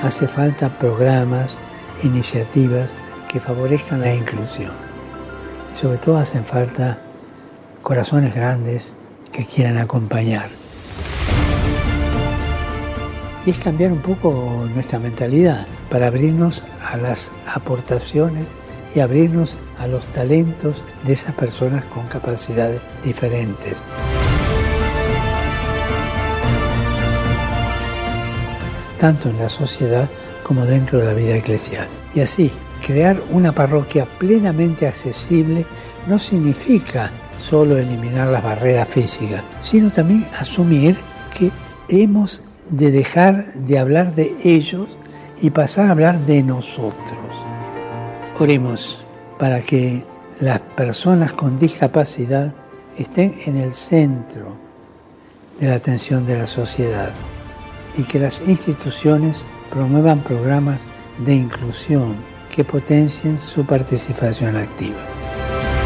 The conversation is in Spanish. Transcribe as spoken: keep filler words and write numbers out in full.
hace falta programas, iniciativas que favorezcan la inclusión. Y sobre todo hacen falta corazones grandes que quieran acompañar. Y es cambiar un poco nuestra mentalidad para abrirnos a las aportaciones y abrirnos a los talentos de esas personas con capacidades diferentes. Tanto en la sociedad como dentro de la vida eclesial. Y así, crear una parroquia plenamente accesible no significa solo eliminar las barreras físicas, sino también asumir que hemos de dejar de hablar de ellos y pasar a hablar de nosotros. Oremos para que las personas con discapacidad estén en el centro de la atención de la sociedad y que las instituciones promuevan programas de inclusión que potencien su participación activa.